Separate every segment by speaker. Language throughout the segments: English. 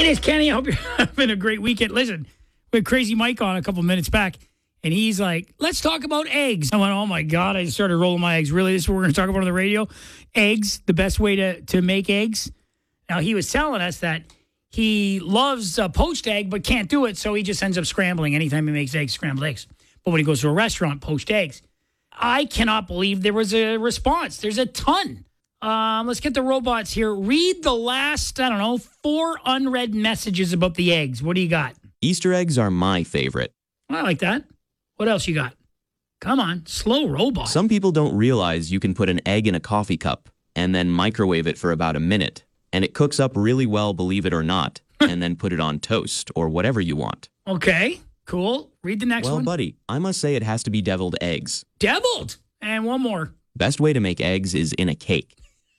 Speaker 1: It is Kenny. I hope you're having a great weekend. Listen, we had Crazy Mike on a couple minutes back, and he's like, let's talk about eggs. I went, oh, my God. I just started rolling my eggs. Really? This is what we're going to talk about on the radio? Eggs, the best way to make eggs. Now, he was telling us that he loves poached egg but can't do it, so he just ends up scrambling anytime he makes eggs, scrambled eggs. But when he goes to a restaurant, poached eggs. I cannot believe there was a response. There's a ton. Let's get the robots here. Read the last, 4 unread messages about the eggs. What do you got?
Speaker 2: Easter eggs are my favorite.
Speaker 1: I like that. What else you got? Come on, slow robot.
Speaker 2: Some people don't realize you can put an egg in a coffee cup and then microwave it for about a minute. And it cooks up really well, believe it or not, and then put it on toast or whatever you want.
Speaker 1: Okay, cool. Read the next one.
Speaker 2: Well, buddy, I must say it has to be deviled eggs.
Speaker 1: Deviled? And one more.
Speaker 2: Best way to make eggs is in a cake.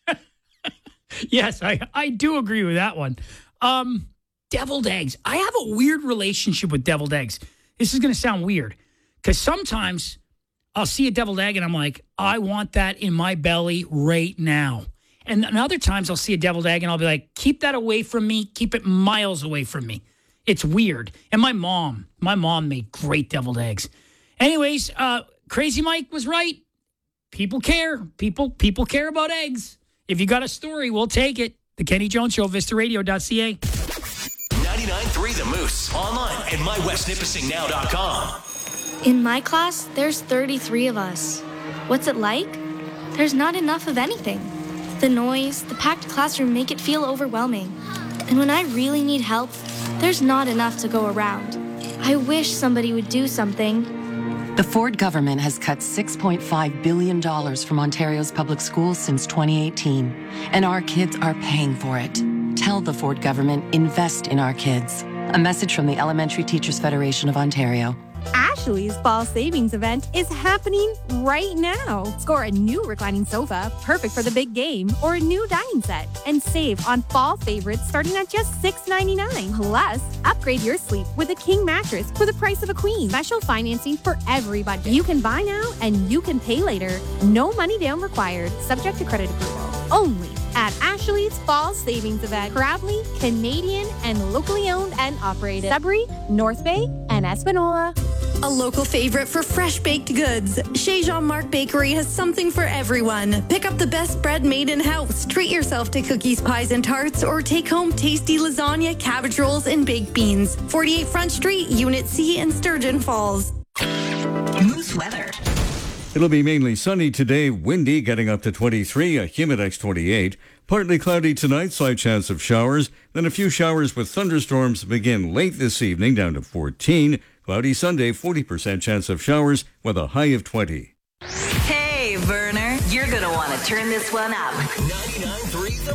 Speaker 1: Yes, I do agree with that one. Deviled eggs. I have a weird relationship with deviled eggs. This is going to sound weird because sometimes I'll see a deviled egg and I'm like, I want that in my belly right now. And other times I'll see a deviled egg and I'll be like, keep that away from me. Keep it miles away from me. It's weird. And my mom made great deviled eggs. Anyways, Crazy Mike was right. People care. People care about eggs. If you got a story, we'll take it. The Kenny Jones Show, vistaradio.ca.
Speaker 3: 99.3 The Moose. Online at mywestnipissingnow.com.
Speaker 4: In my class, there's 33 of us. What's it like? There's not enough of anything. The noise, the packed classroom make it feel overwhelming. And when I really need help, there's not enough to go around. I wish somebody would do something.
Speaker 5: The Ford government has cut $6.5 billion from Ontario's public schools since 2018, and our kids are paying for it. Tell the Ford government, invest in our kids. A message from the Elementary Teachers Federation of Ontario.
Speaker 6: Ashley's Fall Savings event is happening right now. Score a new reclining sofa, perfect for the big game, or a new dining set, and save on fall favorites starting at just $6.99. Plus, upgrade your sleep with a king mattress for the price of a queen. Special financing for every budget. You can buy now and you can pay later. No money down required, subject to credit approval. Only at Ashley's Fall Savings event. Proudly Canadian and locally owned and operated. Sudbury, North Bay, and Espanola.
Speaker 7: A local favorite for fresh baked goods. Chez Jean-Marc Bakery has something for everyone. Pick up the best bread made in-house. Treat yourself to cookies, pies, and tarts, or take home tasty lasagna, cabbage rolls, and baked beans. 48 Front Street, Unit C in Sturgeon Falls.
Speaker 8: Moose weather.
Speaker 9: It'll be mainly sunny today, windy, getting up to 23, a Humidex 28. Partly cloudy tonight, slight chance of showers. Then a few showers with thunderstorms begin late this evening, down to 14. Cloudy Sunday, 40% chance of showers with a high of 20.
Speaker 8: Hey, Verner, you're going to want to turn this one up.
Speaker 3: 99.3